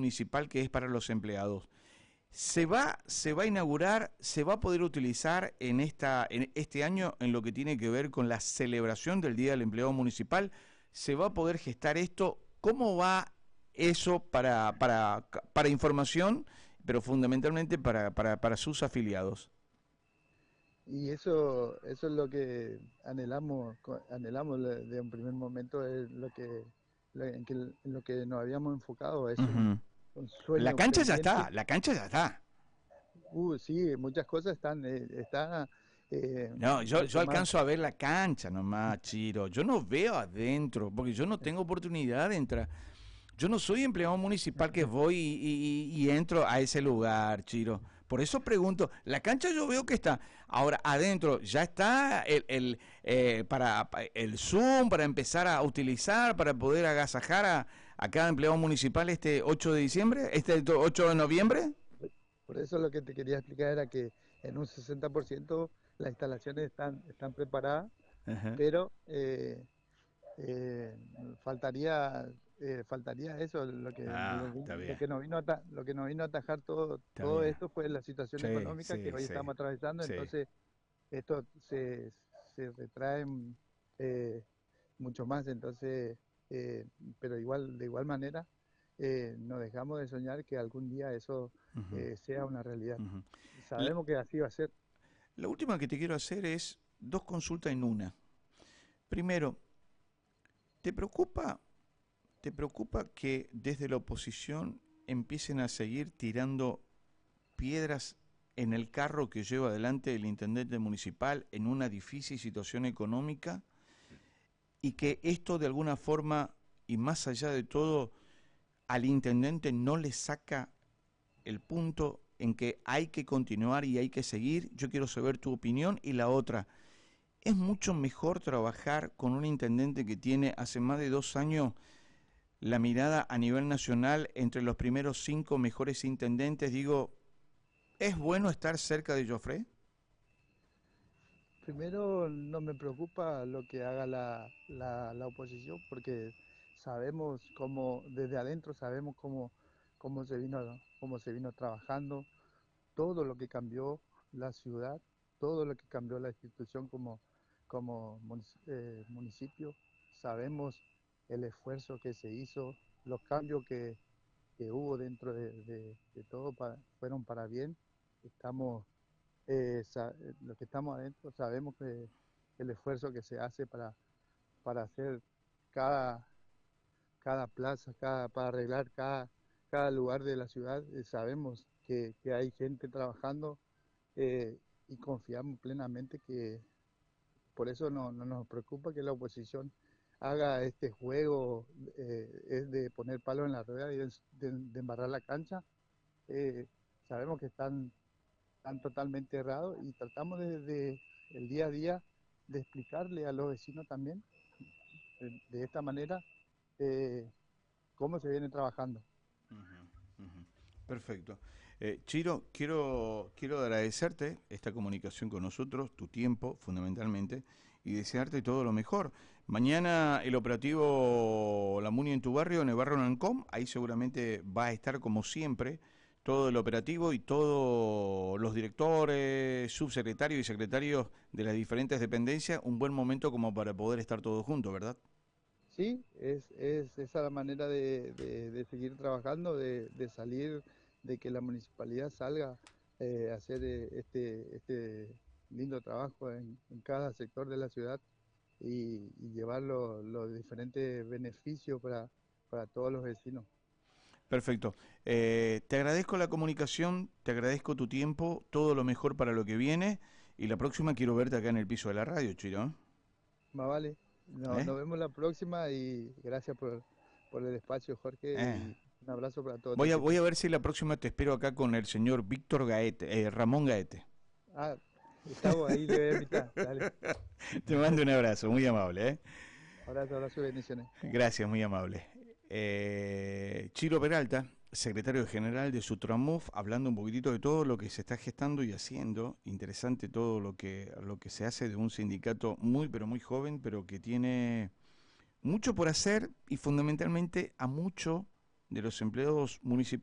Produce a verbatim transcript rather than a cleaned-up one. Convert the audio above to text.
municipal que es para los empleados. ¿Se va, se va a inaugurar, se va a poder utilizar en, esta, en este año en lo que tiene que ver con la celebración del Día del Empleado Municipal? ¿Se va a poder gestar esto? ¿Cómo va eso para, para, para información, pero fundamentalmente para, para, para sus afiliados? Y eso, eso es lo que anhelamos, co- anhelamos de de un primer momento, es lo que, lo- en, que, en lo que nos habíamos enfocado, es un, Ujú. un La sueño cancha ya está, pendiente. la cancha ya está. Uh, sí, muchas cosas están, eh, está eh, No, yo, yo mucho más. alcanzo a ver la cancha nomás, Chiro. Yo no veo adentro, porque yo no tengo oportunidad de entrar. Yo no soy empleado municipal que voy y, y- y entro a ese lugar, Chiro. Por eso pregunto, la cancha yo veo que está. Ahora, adentro, ¿ya está el, el, eh, para, pa- el Zoom para empezar a utilizar, para poder agasajar a, a cada empleado municipal este ocho de diciembre, este to- ocho de noviembre? Por eso lo que te quería explicar era que en un sesenta por ciento las instalaciones están, están preparadas, Ajá. pero eh, eh, faltaría eh, faltaría eso, lo que lo, Ah, vi- está lo bien, que nos vino a ata- lo que nos vino a atajar todo está todo bien. esto fue la situación Sí, económica que sí, hoy sí, estamos atravesando. sí. Entonces esto se, se retrae eh, mucho más. Entonces eh, pero igual de igual manera eh, no dejamos de soñar que algún día eso Ujú, eh, sea una realidad. ujú. La, Sabemos que así va a ser. la última que te quiero hacer es dos consultas en una. Primero, ¿te preocupa, te preocupa que desde la oposición empiecen a seguir tirando piedras en el carro que lleva adelante el intendente municipal en una difícil situación económica y que esto de alguna forma y más allá de todo al intendente no le saca el punto en que hay que continuar y hay que seguir? Yo quiero saber tu opinión. Y la otra, ¿es mucho mejor trabajar con un intendente que tiene hace más de dos años la mirada a nivel nacional entre los primeros cinco mejores intendentes? Digo, ¿es bueno estar cerca de Joffre? Primero, no me preocupa lo que haga la, la, la oposición, porque sabemos cómo, desde adentro sabemos cómo, cómo se vino, cómo se vino trabajando, todo lo que cambió la ciudad, todo lo que cambió la institución como, como munici- eh, municipio. Sabemos el esfuerzo que se hizo, los cambios que, que hubo dentro de, de- de todo pa- fueron para bien. Estamos eh, sa- eh, los que estamos adentro sabemos que el esfuerzo que se hace para, para hacer cada, cada plaza, cada, para arreglar cada, cada lugar de la ciudad. Eh, sabemos que, que hay gente trabajando eh, y confiamos plenamente que por eso no, no nos preocupa que la oposición haga este juego eh, es de poner palo en la rueda y de, de- de embarrar la cancha. Eh, Sabemos que están están totalmente errados y tratamos desde el día a día de explicarle a los vecinos también de, de esta manera eh, cómo se viene trabajando. Uh-huh, uh-huh. Perfecto. Eh, Chiro, quiero, quiero agradecerte esta comunicación con nosotros, tu tiempo fundamentalmente, y desearte todo lo mejor. Mañana el operativo La Muni en tu barrio, en el barrio Nancom, ahí seguramente va a estar como siempre todo el operativo y todos los directores, subsecretarios y secretarios de las diferentes dependencias, un buen momento como para poder estar todos juntos, ¿verdad? Sí, es, es esa la manera de, de- de seguir trabajando, de, de salir, de que la municipalidad salga eh, a hacer eh, este, este lindo trabajo en, en cada sector de la ciudad y, y llevar los, los diferentes beneficios para, para todos los vecinos. Perfecto. Eh, te agradezco la comunicación, te agradezco tu tiempo, todo lo mejor para lo que viene y la próxima quiero verte acá en el piso de la radio, Chiro. Más vale. No, ¿Eh? nos vemos la próxima y gracias por, por el espacio, Jorge, ¿Eh? y un abrazo para todo tu Voy a, voy equipo. a ver si la próxima te espero acá con el señor Víctor Gaete, eh, Ramón Gaete. Ah, estamos ahí, le voy a invitar. Dale. Te mando un abrazo, muy amable. ¿Eh? Abrazo, abrazo y bendiciones. Gracias, muy amable. Eh, Chiro Peralta, secretario general de Sutramuf, hablando un poquitito de todo lo que se está gestando y haciendo. Interesante todo lo que, lo que se hace de un sindicato muy, pero muy joven, pero que tiene mucho por hacer y fundamentalmente a mucho de los empleados municipales